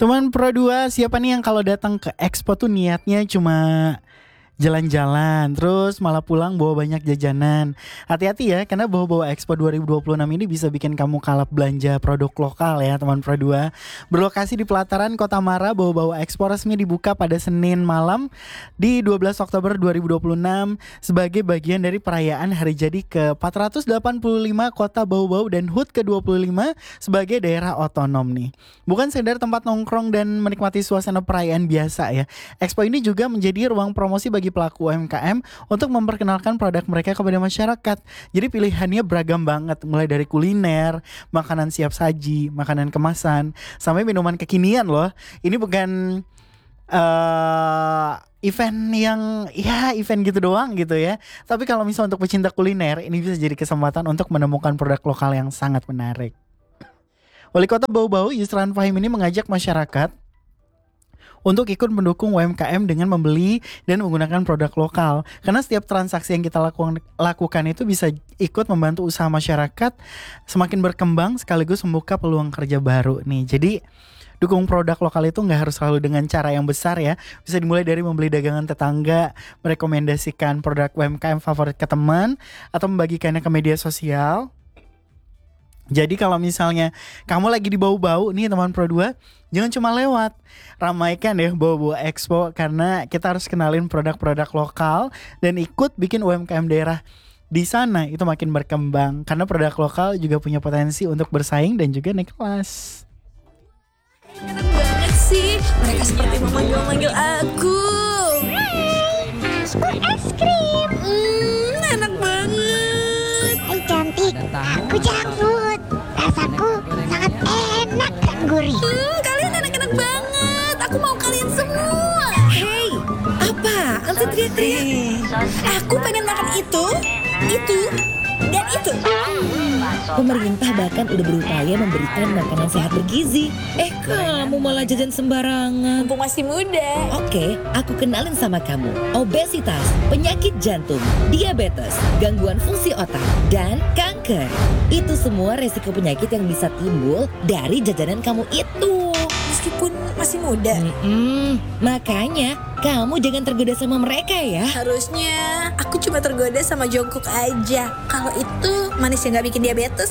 Teman Pro 2, siapa nih yang kalau datang ke Expo tuh niatnya cuma jalan-jalan, terus malah pulang bawa banyak jajanan. Hati-hati ya, karena bawa-bawa Expo 2026 ini bisa bikin kamu kalap belanja produk lokal ya teman Pro 2. Berlokasi di pelataran Kota Mara, bawa-bawa Expo resmi dibuka pada Senin malam di 12 Oktober 2026 sebagai bagian dari perayaan hari jadi ke-485 Kota Bau-Bau dan HUT ke-25 sebagai daerah otonom nih. Bukan sekedar tempat nongkrong dan menikmati suasana perayaan biasa ya. Expo ini juga menjadi ruang promosi bagi pelaku UMKM untuk memperkenalkan produk mereka kepada masyarakat. Jadi pilihannya beragam banget, mulai dari kuliner, makanan siap saji, makanan kemasan, sampai minuman kekinian loh. Ini bukan event yang event gitu doang gitu ya. Tapi kalau misalnya untuk pecinta kuliner, ini bisa jadi kesempatan untuk menemukan produk lokal yang sangat menarik. Wali Kota Bau-Bau Yusran Fahim ini mengajak masyarakat untuk ikut mendukung UMKM dengan membeli dan menggunakan produk lokal. Karena setiap transaksi yang kita lakukan itu bisa ikut membantu usaha masyarakat semakin berkembang sekaligus membuka peluang kerja baru nih. Jadi dukung produk lokal itu gak harus selalu dengan cara yang besar ya. Bisa dimulai dari membeli dagangan tetangga, merekomendasikan produk UMKM favorit ke teman, atau membagikannya ke media sosial. Jadi kalau misalnya kamu lagi di Bau-Bau nih teman Pro 2, jangan cuma lewat, ramaikan ya Bau-Bau Expo, karena kita harus kenalin produk-produk lokal dan ikut bikin UMKM daerah di sana itu makin berkembang. Karena produk lokal juga punya potensi untuk bersaing dan juga naik kelas. Enak banget sih, mereka seperti memanggil-manggil aku. Es krim. Enak banget. Hai cantik, aku Janggut. Rasaku sangat enak dan gurih. Kalian enak-enak banget. Aku mau kalian semua. Hey, apaan sih teriak-teriak? Aku pengen makan itu, dan itu. Pemerintah bahkan udah berupaya memberikan makanan sehat bergizi. Kamu malah jajan sembarangan. Mumpung masih muda. Oke, aku kenalin sama kamu. Obesitas, penyakit jantung, diabetes, gangguan fungsi otak, dan kanker. Itu semua resiko penyakit yang bisa timbul dari jajanan kamu itu. Meskipun masih muda. Makanya kamu jangan tergoda sama mereka ya. Harusnya aku cuma tergoda sama Jungkook aja. Kalau itu manis yang gak bikin diabetes